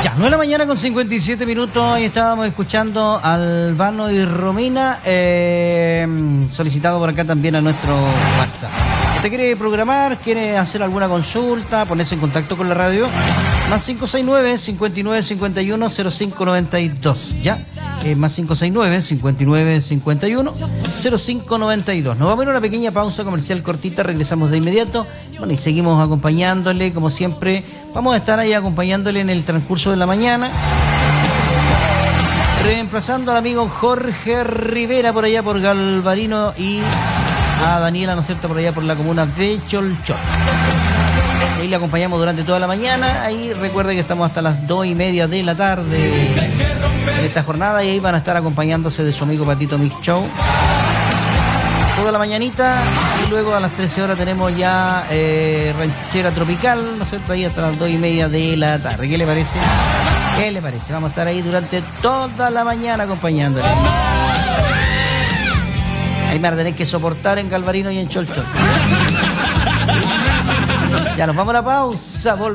Ya, 9 de la mañana con 57 minutos y estábamos escuchando a Albano y Romina, solicitado por acá también a nuestro WhatsApp. ¿Usted quiere programar, quiere hacer alguna consulta, ponerse en contacto con la radio? Más 569-5951-0592, ¿ya? Más 569-5951-0592. Nos vamos a ir a una pequeña pausa comercial cortita, regresamos de inmediato. Bueno, y seguimos acompañándole, como siempre. Vamos a estar ahí acompañándole en el transcurso de la mañana, reemplazando al amigo Jorge Rivera por allá por Galvarino y a Daniela, ¿no es cierto?, por allá por la comuna de Cholchol. Ahí le acompañamos durante toda la mañana. Ahí recuerde que estamos hasta las 2:30 de la tarde en esta jornada y ahí van a estar acompañándose de su amigo Patito Mix Show toda la mañanita, y luego a las 13 horas tenemos ya Ranchera Tropical, ¿no es cierto?, ahí hasta las 2:30 de la tarde. ¿Qué le parece? ¿Qué le parece? Vamos a estar ahí durante toda la mañana acompañándole. Ahí me van a tener que soportar en Galvarino y en Cholchol. Ya nos vamos a la pausa.